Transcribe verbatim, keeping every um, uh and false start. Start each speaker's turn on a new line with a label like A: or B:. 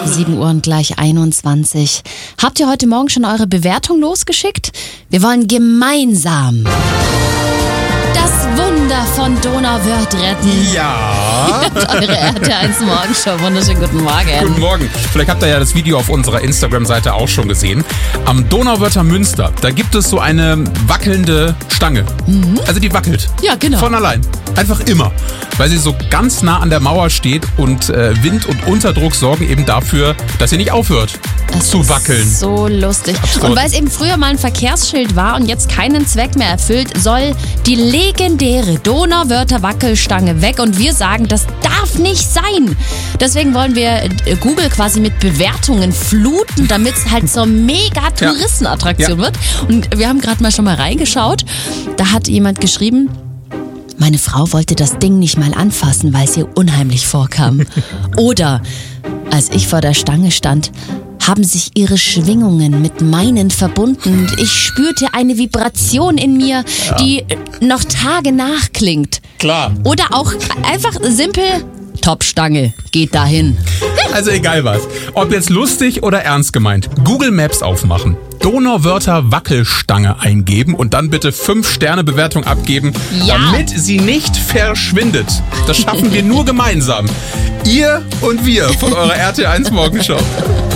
A: sieben Uhr und gleich einundzwanzig. Habt ihr heute Morgen schon eure Bewertung losgeschickt? Wir wollen gemeinsam das Wunder von Donauwörth retten.
B: Ja.
A: Ihr habt eure R T eins Morgenshow. Wunderschönen guten Morgen.
B: Guten Morgen. Vielleicht habt ihr ja das Video auf unserer Instagram-Seite auch schon gesehen. Am Donauwörther Münster, da gibt es so eine wackelnde Stange. Mhm. Also die wackelt.
A: Ja, genau.
B: Von allein. Einfach immer. Weil sie so ganz nah an der Mauer steht und äh, Wind und Unterdruck sorgen eben dafür, dass sie nicht aufhört
A: Das
B: zu
A: ist
B: wackeln.
A: So lustig.
B: Absurd.
A: Und weil es eben früher mal ein Verkehrsschild war und jetzt keinen Zweck mehr erfüllt, soll die legendäre Donauwörther Wackelstange weg. Und wir sagen, das darf nicht sein. Deswegen wollen wir Google quasi mit Bewertungen fluten, damit es halt zur mega Touristenattraktion
B: Ja.
A: wird. Und wir haben gerade mal schon mal reingeschaut. Da hat jemand geschrieben: Meine Frau wollte das Ding nicht mal anfassen, weil es ihr unheimlich vorkam. Oder, als ich vor der Stange stand, haben sich ihre Schwingungen mit meinen verbunden und ich spürte eine Vibration in mir, ja. die noch Tage nachklingt.
B: Klar.
A: Oder auch einfach simpel: Top-Stange, geht dahin.
B: Also egal was. Ob jetzt lustig oder ernst gemeint. Google Maps aufmachen. Donauwörther Wackelstange eingeben und dann bitte fünf Sterne Bewertung abgeben,
A: Ja.
B: damit sie nicht verschwindet. Das schaffen wir nur gemeinsam. Ihr und wir von eurer R T eins Morgenshow.